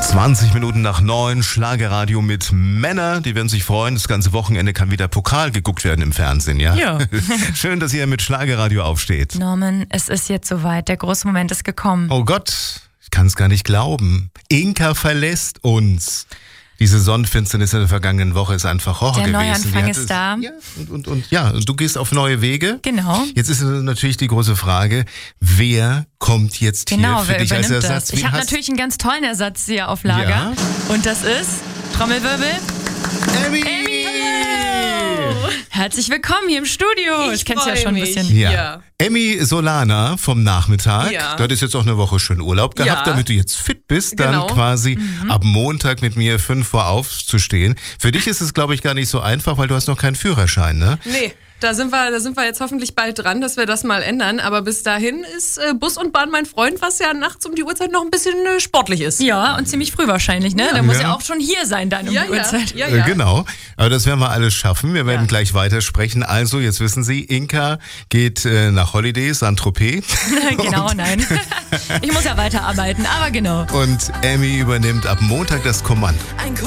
20 Minuten nach 9, Schlagerradio mit Männern. Die werden sich freuen. Das ganze Wochenende kann wieder Pokal geguckt werden im Fernsehen, ja? Ja. Schön, dass ihr mit Schlagerradio aufsteht. Norman, es ist jetzt soweit. Der große Moment ist gekommen. Oh Gott, ich kann es gar nicht glauben. Inka verlässt uns. Diese Sonnenfinsternis in der vergangenen Woche ist einfach Horror gewesen. Der Neuanfang ist da. Ja, und du gehst auf neue Wege. Genau. Jetzt ist natürlich die große Frage, wer kommt jetzt hier für wer dich als übernimmt Ersatz? das? Ich habe natürlich einen ganz tollen Ersatz hier auf Lager. Ja. Und das ist, Trommelwirbel, Emmy! herzlich willkommen hier im Studio. Ich kenn's ja schon ein bisschen. Ja. Emmy Solana vom Nachmittag. Ja. Du hattest jetzt auch eine Woche schön Urlaub gehabt, Ja. damit du jetzt fit bist, dann Genau. quasi ab Montag mit mir 5 Uhr aufzustehen. Für dich ist es, glaube ich, gar nicht so einfach, weil du hast noch keinen Führerschein, ne? Nee, da sind wir jetzt hoffentlich bald dran, dass wir das mal ändern. Aber bis dahin ist Bus und Bahn mein Freund, was ja nachts um die Uhrzeit noch ein bisschen sportlich ist. Ja, und ziemlich früh wahrscheinlich, ne? Der muss ja auch schon hier sein dann um die Uhrzeit. Ja. Genau, aber das werden wir alles schaffen. Wir werden gleich weitersprechen. Also, jetzt wissen Sie, Inka geht nach Holidays, Saint-Tropez. Genau, nein. Ich muss ja weiterarbeiten, aber genau. Und Emmy übernimmt ab Montag das Kommando.